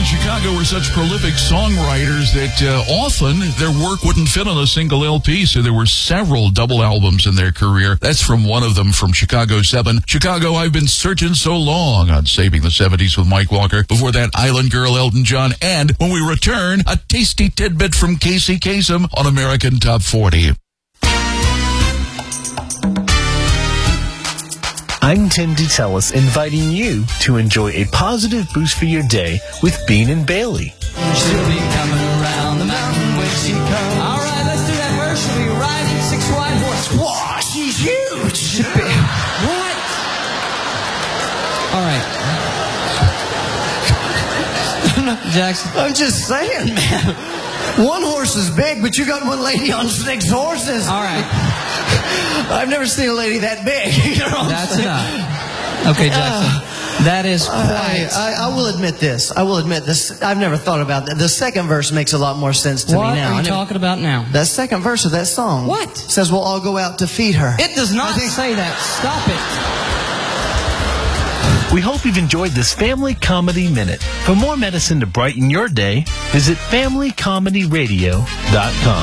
Chicago were such prolific songwriters that often their work wouldn't fit on a single LP, so there were several double albums in their career. That's from one of them, from Chicago 7. Chicago, I've Been Searching So Long, on Saving the 70s with Mike Walker. Before that, Island Girl, Elton John. And when we return, a tasty tidbit from Casey Kasem on American Top 40. I'm Tim DeTellis, inviting you to enjoy a positive boost for your day with Bean and Bailey. She'll be coming around the mountain when she comes. All right, let's do that verse. She'll be riding 6 white horses. Wow, she's huge. What? All right. Jackson. I'm just saying, man. One horse is big, but you got one lady on 6 horses. All right. I've never seen a lady that big. You know That's enough. Okay, Jackson. That is quite... I will admit this. I will admit this. I've never thought about that. The second verse makes a lot more sense to me now. What are you talking about now? That second verse of that song. What? Says we'll all go out to feed her. It does not say that. Stop it. We hope you've enjoyed this Family Comedy Minute. For more medicine to brighten your day, visit FamilyComedyRadio.com.